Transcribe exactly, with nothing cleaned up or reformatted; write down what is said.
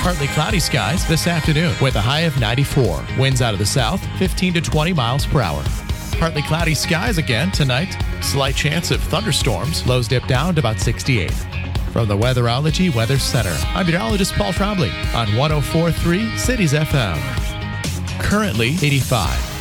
Partly cloudy skies this afternoon with a high of ninety-four. Winds out of the south, fifteen to twenty miles per hour. Partly cloudy skies again tonight. Slight chance of thunderstorms. Lows dip down to about sixty-eight. From the Weatherology Weather Center, I'm meteorologist Paul Trombley on one oh four point three Cities F M. Currently eighty-five.